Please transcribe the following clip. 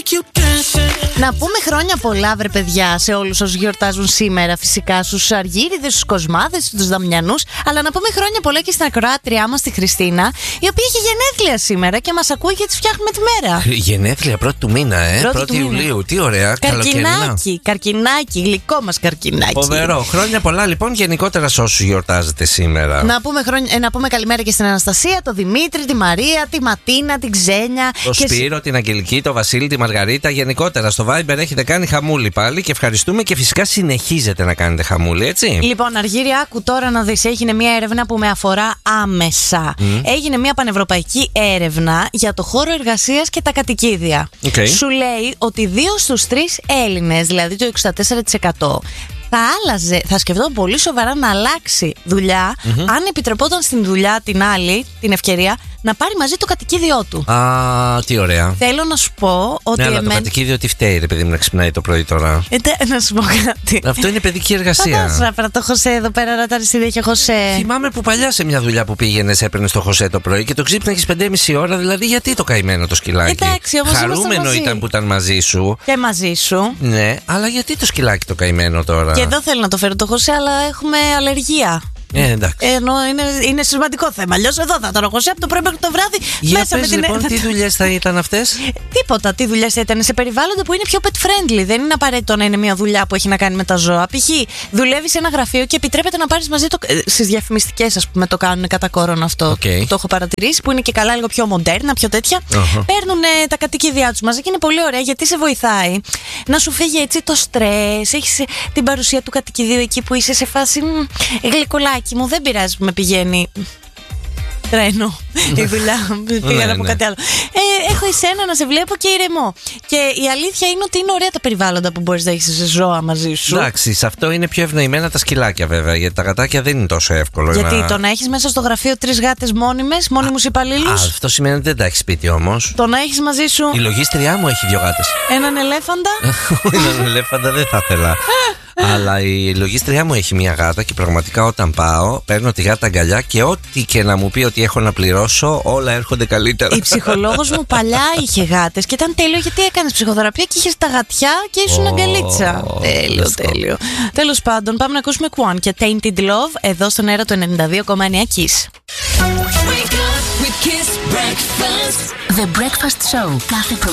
Να πούμε χρόνια πολλά, βρε παιδιά, σε όλους όσους γιορτάζουν σήμερα. Φυσικά στους Αργύριδες, στους Κοσμάδες, στους Δαμιανούς. Αλλά να πούμε χρόνια πολλά και στην ακροάτριά μας, τη Χριστίνα, η οποία έχει γενέθλια σήμερα και μας ακούει και της φτιάχνουμε τη μέρα. Γενέθλια πρώτη του μήνα, 1η Ιουλίου. Τι ωραία, Καρκινάκι, γλυκό μας καρκινάκι. Φοβερό. Χρόνια πολλά λοιπόν γενικότερα σε όσους γιορτάζετε σήμερα. Να πούμε καλημέρα και στην Αναστασία, τον Δημήτρη, τη Μαρία, τη Ματίνα, την Ξένια. Το Σπύρο, την Αγγελική, τον Βασίλη, τη Μαργαρίτα. Γενικότερα στο Viber έχετε κάνει χαμούλη πάλι και ευχαριστούμε και φυσικά συνεχίζετε να κάνετε χαμούλη, έτσι. Λοιπόν, Αργύρη, άκου τώρα να δεις. Έγινε μια έρευνα που με αφορά άμεσα. Έγινε μια πανευρωπαϊκή έρευνα για το χώρο εργασίας και τα κατοικίδια. Σου λέει ότι 2 στους 3 Έλληνες, δηλαδή το 64%, θα σκεφτόταν πολύ σοβαρά να αλλάξει δουλειά αν επιτρεπόταν στην δουλειά την άλλη την ευκαιρία να πάρει μαζί το κατοικίδιό του. Α, τι ωραία. Θέλω να σου πω ότι. Ναι, αλλά το κατοικίδιο τι φταίει, ρε παιδί μου, να ξυπνάει το πρωί τώρα. Να σου πω κάτι. Αυτό είναι παιδική εργασία. Φαντάζομαι το Χωσέ εδώ πέρα να τα συνέχεια Χωσέ. Θυμάμαι που παλιά σε μια δουλειά που πήγαινε, έπαιρνε το Χωσέ το πρωί και το ξύπναγε 5,5 ώρα. Δηλαδή, γιατί το καημένο το σκυλάκι. Εντάξει, όμως χαρούμενο ήταν που ήταν μαζί σου. Και μαζί σου. Ναι, αλλά γιατί το σκυλάκι το καημένο τώρα. Και εδώ θέλω να το φέρω το Χωσέ, αλλά έχουμε αλλεργία. Ενώ είναι σημαντικό θέμα. Αλλιώς εδώ θα ήταν ο Χωσέ από το πρωί μέχρι το βράδυ. Για μέσα πες, με λοιπόν, τι δουλειές θα ήταν αυτές? Τίποτα. Τι δουλειές θα ήταν? Σε περιβάλλοντα που είναι πιο pet friendly. Δεν είναι απαραίτητο να είναι μια δουλειά που έχει να κάνει με τα ζώα. Π.χ. δουλεύει σε ένα γραφείο και επιτρέπεται να πάρεις μαζί το. Στις διαφημιστικές, ας πούμε, το κάνουν κατά κόρον αυτό. Που το έχω παρατηρήσει, που είναι και καλά λίγο πιο μοντέρνα, πιο τέτοια. Παίρνουν τα κατοικίδια τους μαζί και είναι πολύ ωραία γιατί σε βοηθάει να σου φύγει έτσι το στρες. Έχεις την παρουσία του κατοικιδίου εκεί που είσαι σε φάση γλυκολάκι μου, δεν πειράζει που με πηγαίνει τρένο η δουλειά. Πήγα να πω κάτι άλλο. Έχω εσένα να σε βλέπω και ηρεμό. Και η αλήθεια είναι ότι είναι ωραία τα περιβάλλοντα που μπορείς να έχεις ζώα μαζί σου. Εντάξει, σε αυτό είναι πιο ευνοημένα τα σκυλάκια βέβαια. Γιατί τα γατάκια δεν είναι τόσο εύκολο. Γιατί το να έχεις μέσα στο γραφείο 3 γάτες μόνιμους υπαλλήλους. Αυτό σημαίνει ότι δεν τα έχεις σπίτι όμως. Το να έχεις μαζί σου. Η λογίστριά μου έχει 2 γάτες. Έναν ελέφαντα. Έναν ελέφαντα δεν θα ήθελα. Αλλά η λογίστριά μου έχει μια γάτα και πραγματικά όταν πάω παίρνω τη γάτα αγκαλιά και ό,τι και να μου πει ότι έχω να πληρώσω, όλα έρχονται καλύτερα. Η ψυχολόγος μου παλιά είχε γάτες και ήταν τέλειο γιατί έκανες ψυχοθεραπεία και είχες τα γατιά και ήσουν αγκαλίτσα. Τέλειο. Τέλος πάντων, πάμε να ακούσουμε Quan και Tainted Love εδώ στον αέρα του 92,9 Kiss. The Breakfast Show κάθε